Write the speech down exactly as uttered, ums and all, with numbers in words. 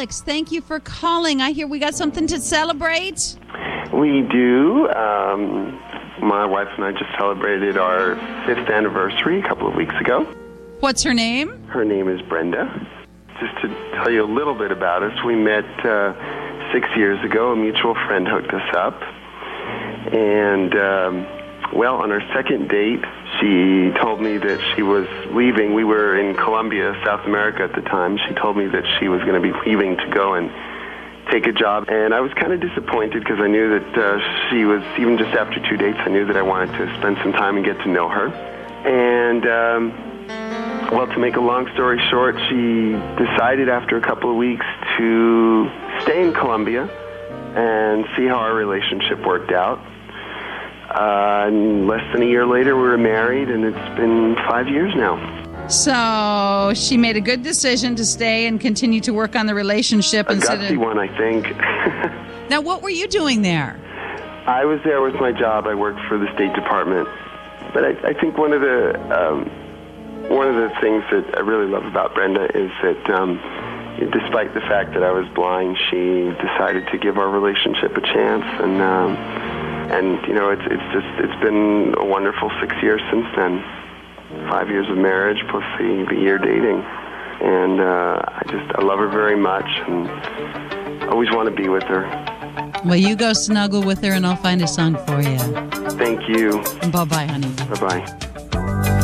Alex, thank you for calling. I hear we got something to celebrate. We do. Um, my wife and I just celebrated our fifth anniversary a couple of weeks ago. What's her name? Her name is Brenda. Just to tell you a little bit about us, we met uh, six years ago. A mutual friend hooked us up. And, um, well, on our second date, she told me that she was leaving. We were in Colombia, South America at the time. She told me that she was going to be leaving to go and take a job. And I was kind of disappointed because I knew that uh, she was, even just after two dates, I knew that I wanted to spend some time and get to know her. And, um, well, to make a long story short, she decided after a couple of weeks to stay in Colombia and see how our relationship worked out. Uh, and less than a year later, we were married, and it's been five years now. So she made a good decision to stay and continue to work on the relationship. A instead gutsy of... one, I think. Now, what were you doing there? I was there with my job. I worked for the State Department. But I, I think one of the um, one of the things that I really love about Brenda is that um, despite the fact that I was blind, she decided to give our relationship a chance, and um, and you know, it's it's just it's been a wonderful six years since then. Five years of marriage plus the, the year dating, and uh, I just I love her very much, and always want to be with her. Well, you go snuggle with her, and I'll find a song for you. Thank you. Bye bye, honey. Bye bye.